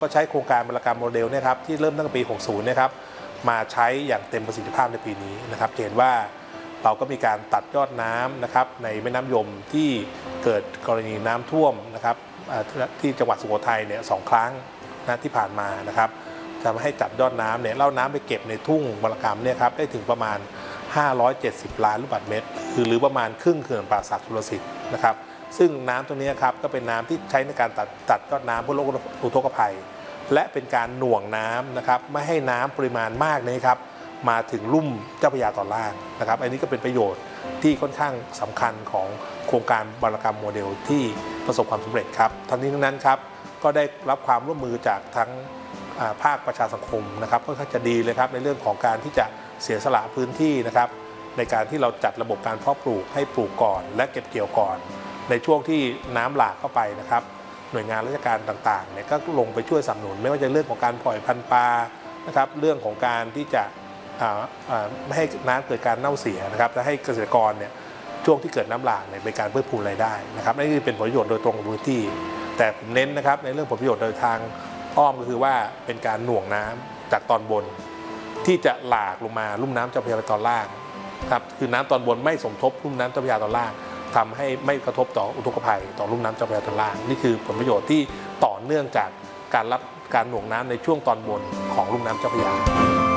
ก็ใช้โครงการบรรกรรมโมเดลเนี่ยครับที่เริ่มตั้งแต่ปี 60 นะครับมาใช้อย่างเต็มประสิทธิภาพในปีนี้นะครับเห็นว่าเราก็มีการตัดยอดน้ำนะครับในแม่น้ำยมที่เกิดกรณีน้ำท่วมนะครับที่จังหวัดสุโขทัยเนี่ย2 ครั้งนะที่ผ่านมานะครับทำให้จัดยอดน้ำเนี่ยเล่าน้ำไปเก็บในทุ่งบรรกรรมเนี่ยครับได้ถึงประมาณ570 ล้านลูกบาศก์เมตรหรือประมาณครึ่งเขื่อนป่าสักชลสิทธิ์นะครับซึ่งน้ำตัวนี้ครับก็เป็นน้ำที่ใช้ในการตัดยอดน้ำเพื่อลดอุทกภัยและเป็นการหน่วงน้ำนะครับไม่ให้น้ำปริมาณมากนี้ครับมาถึงลุ่มเจ้าพระยาตอนล่างนะครับอันนี้ก็เป็นประโยชน์ที่ค่อนข้างสำคัญของโครงการบรรกรรมโมเดลที่ประสบความสำเร็จครับทั้งนี้ทั้งนั้นครับก็ได้รับความร่วมมือจากทั้งภาคประชาสังคมนะครับค่อนข้างจะดีเลยครับในเรื่องของการที่จะเสียสละพื้นที่นะครับในการที่เราจัดระบบการเพาะปลูกให้ปลูกก่อนและเก็บเกี่ยวก่อนในช่วงที่น้ำหลากเข้าไปนะครับหน่วยงานราชการต่างๆเนี่ยก็ลงไปช่วยสนับสนุนไม่ว่าจะเรื่องของการปล่อยพันธุ์ปลานะครับเรื่องของการที่จะไม่ให้น้ำเกิดการเน่าเสียนะครับและให้เกษตรกรเนี่ยช่วงที่เกิดน้ำหลากเนี่ยเป็นการเพิ่มพูนรายได้นะครับนี่คือเป็นผลประโยชน์โดยตรงกับพื้นที่แต่ผมเน้นนะครับในเรื่องผลประโยชน์โดยทางอ้อมก็คือว่าเป็นการหน่วงน้ำจากตอนบนที่จะหลากลงมาลุ่มน้ำเจ้าพระยาไปตอนล่างครับคือน้ำตอนบนไม่สมทบลุ่มน้ำเจ้าพระยาตอนล่างทำให้ไม่กระทบต่ออุทกภัยต่อลุ่มน้ำเจ้าพระยาตอนล่างนี่คือผลประโยชน์ที่ต่อเนื่องจากการหน่วงน้ำในช่วงตอนบนของลุ่มน้ำเจ้าพระยา